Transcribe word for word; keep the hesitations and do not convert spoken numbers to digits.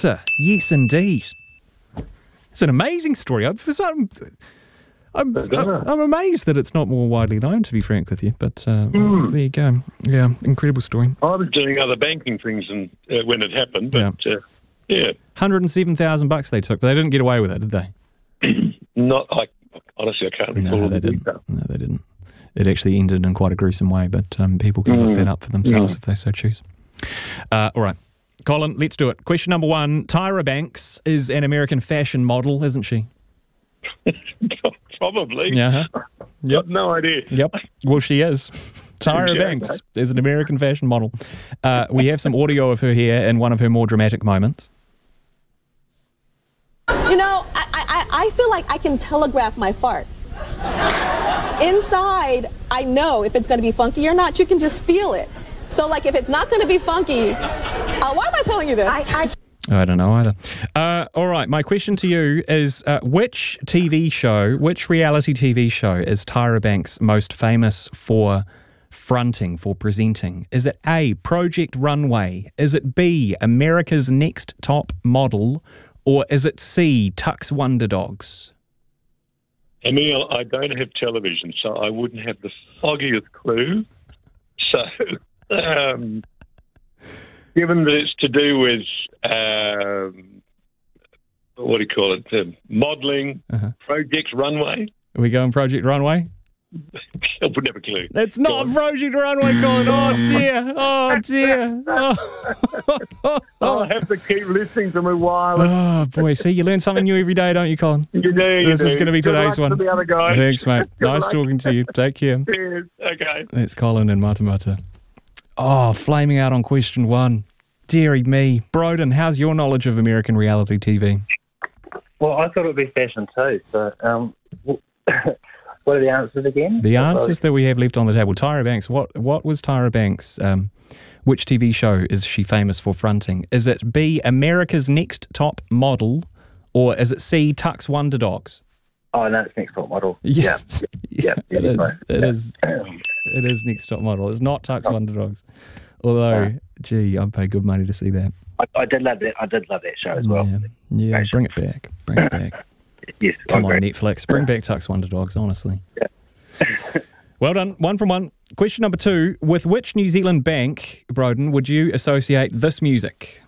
answer. Yes, indeed. It's an amazing story. I'm, for some, I'm, I'm, I'm amazed that it's not more widely known, to be frank with you. But uh, mm. there you go. Yeah, incredible story. I was doing other banking things and, uh, when it happened, but yeah. Uh, yeah. one hundred seven thousand bucks they took, but they didn't get away with it, did they? Not, I, honestly, I can't recall no, the they didn't. detail. No, they didn't. It actually ended in quite a gruesome way, but um, people can mm. look that up for themselves mm. if they so choose. Uh, all right. Colin, let's do it. Question number one. Tyra Banks is an American fashion model, isn't she? Probably. Yeah. Uh-huh. Yep. No idea. Yep. Well, she is. Tyra Banks okay. is an American fashion model. Uh, we have some audio of her here in one of her more dramatic moments. You know, I, I, I feel like I can telegraph my fart. Inside, I know if it's going to be funky or not. You can just feel it. So, like, if it's not going to be funky, uh, why am I telling you this? I, I, I don't know either. Uh, all right, my question to you is, uh, which T V show, which reality T V show is Tyra Banks most famous for fronting, for presenting? Is it A, Project Runway? Is it B, America's Next Top Model? Or is it C, Tuck's Wonder Dogs? Emil, I don't have television, so I wouldn't have the foggiest clue. So... Um, given that it's to do with, um, what do you call it, uh, modelling, uh-huh. Project Runway. Are we going Project Runway? I wouldn't have a clue. It's not Project Runway, Colin. Oh, dear. Oh, dear. Oh. I'll have to keep listening to my wireless. Oh, boy. See, you learn something new every day, don't you, Colin? You do, you This do. is going to be Good today's luck one. to the other guy. Thanks, mate. Nice luck. talking to you. Take care. Cheers. Okay. That's Colin in Matamata. Oh, flaming out on question one. Deary me. Broden, how's your knowledge of American reality T V? Well, I thought it would be fashion too. So, um, what are the answers again? The answers that we have left on the table. Tyra Banks. What What was Tyra Banks? Um, which T V show is she famous for fronting? Is it B, America's Next Top Model, or is it C, Tuck's Wonder Dogs? Oh, no, it's Next Top Model. Yeah, yeah, yeah it is. Right. It yeah. is. It is Next Top Model. It's not Tuck's oh. Wonder Dogs. Although, oh. gee, I'd pay good money to see that. I, I did love that. I did love that show as well. Yeah, yeah bring it back. Bring it back. Yes, come on, Netflix. Bring back Tuck's Wonder Dogs. Honestly. Yeah. Well done. One from one. Question number two: with which New Zealand bank, Broden, would you associate this music?